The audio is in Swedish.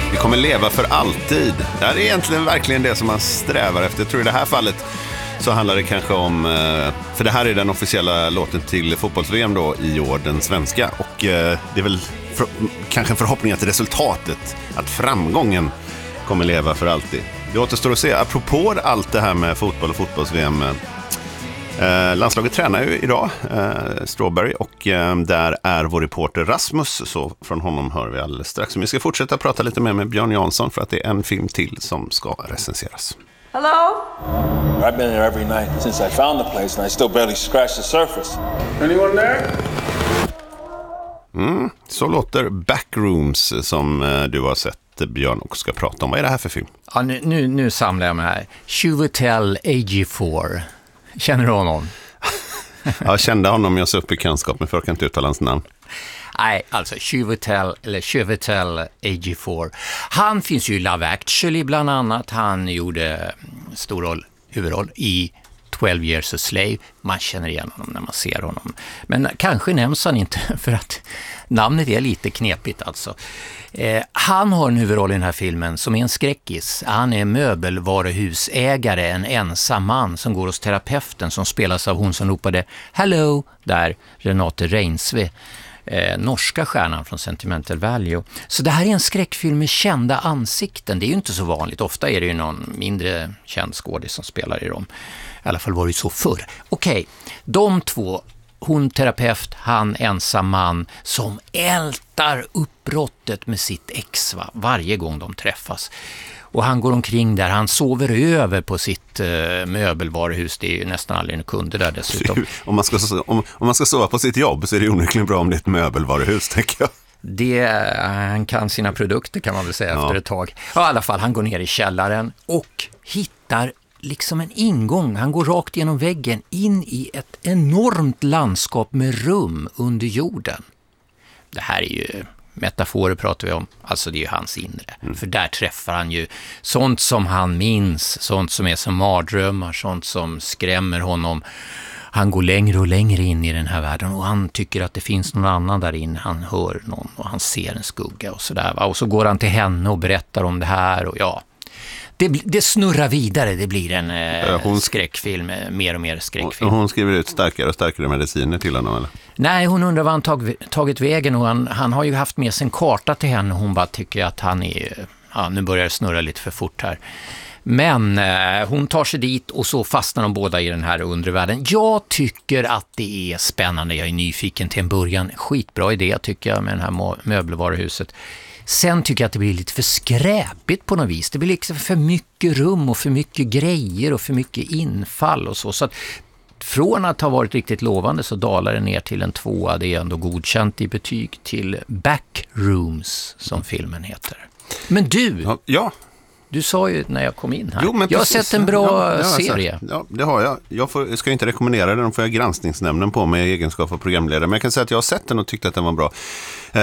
Vi kommer leva för alltid. Det här är egentligen verkligen det som man strävar efter. Jag tror i det här fallet så handlar det kanske om, för det här är den officiella låten till fotbolls-VM då i år, den svenska. Och det är väl kanske en förhoppning att resultatet, att framgången kommer leva för alltid. Det återstår att se. Apropå allt det här med fotboll och fotbolls-VM, landslaget tränar ju idag, Strawberry, och där är vår reporter Rasmus, så från honom hör vi alldeles strax. Vi ska fortsätta prata lite mer med Björn Jansson för att det är en film till som ska recenseras. Hello? I've been here every night since I found the place and I still barely scratched the surface. Anyone there? Så låter Backrooms som du har sett, Björn, och ska prata om. Vad är det här för film? Ja, nu samlar jag mig här. Chiwetel Ejiofor. Känner du honom? Jag kände honom, jag såg upp bekantskap, men jag kan inte uttala hans namn. Nej, alltså Chiwetel Ejiofor. Han finns ju i Love Actually bland annat. Han gjorde stor huvudroll i 12 Years a Slave. Man känner igen honom när man ser honom. Men kanske nämns han inte för att namnet är lite knepigt alltså. Han har en huvudroll i den här filmen som är en skräckis. Han är möbelvaruhusägare, en ensam man som går hos terapeuten, som spelas av hon som ropade Hello där, Renate Reinsve, norska stjärnan från Sentimental Value. Så det här är en skräckfilm med kända ansikten. Det är ju inte så vanligt. Ofta är det ju någon mindre känd skådis som spelar i dem. I alla fall var det så förr. Okej, de två, hon terapeut, han ensam man, som ältar uppbrottet med sitt ex varje gång de träffas. Och han går omkring där, han sover över på sitt möbelvaruhus. Det är ju nästan aldrig en kunder där dessutom. Om man ska sova på sitt jobb så är det onekligen bra om det är ett möbelvaruhus, tänker jag. Han kan sina produkter, kan man väl säga, efter ett tag. Ja, i alla fall, han går ner i källaren och hittar liksom en ingång. Han går rakt genom väggen in i ett enormt landskap med rum under jorden. Det här är ju metaforer pratar vi om. Alltså det är ju hans inre. För där träffar han ju sånt som han minns, sånt som är som mardrömmar, sånt som skrämmer honom. Han går längre och längre in i den här världen och han tycker att det finns någon annan där inne. Han hör någon och han ser en skugga och sådär. Och så går han till henne och berättar om det här och ja. Det snurrar vidare, det blir en skräckfilm, mer och mer skräckfilm. Och hon skriver ut starkare och starkare mediciner till honom, eller? Nej, hon undrar vad han tagit vägen och han har ju haft med sig en karta till henne och hon bara tycker att han är, nu börjar det snurra lite för fort här. Men hon tar sig dit och så fastnar de båda i den här undre världen. Jag tycker att det är spännande, jag är nyfiken till en början. Skitbra idé tycker jag med det här möbelvaruhuset. Sen tycker jag att det blir lite för skräpigt på något vis. Det blir liksom för mycket rum och för mycket grejer och för mycket infall och så. Så att från att ha varit riktigt lovande så dalar det ner till en 2. Det är ändå godkänt i betyg till Backrooms som filmen heter. Men du... Ja. Du sa ju när jag kom in här. Jo, men jag har sett en bra serie. Ja, det har jag. Jag ska inte rekommendera den, för jag granskningsnämnden på mig i egenskap av programledare. Men jag kan säga att jag har sett den och tyckte att den var bra.